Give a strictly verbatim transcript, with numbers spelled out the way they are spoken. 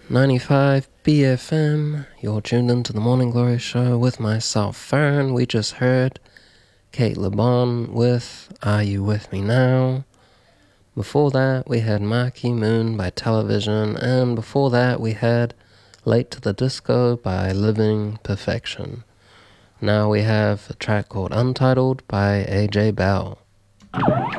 ninety-five B F M. You're tuned into the Morning Glory Show with myself, Fern. We just heard Kate LeBon with Are You With Me Now? Before that, we had Marquee Moon by Television, and before that, we had Late to the Disco by Living Perfection. Now we have a track called Untitled by A J Bell.